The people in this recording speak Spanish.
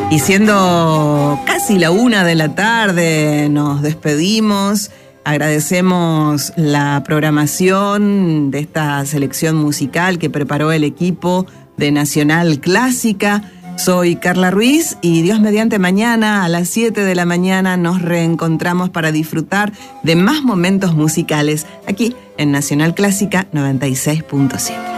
Y siendo casi la 1 de la tarde, nos despedimos. Agradecemos la programación de esta selección musical que preparó el equipo de Nacional Clásica. Soy Carla Ruiz y Dios mediante mañana a las 7 de la mañana nos reencontramos para disfrutar de más momentos musicales aquí en Nacional Clásica 96.7.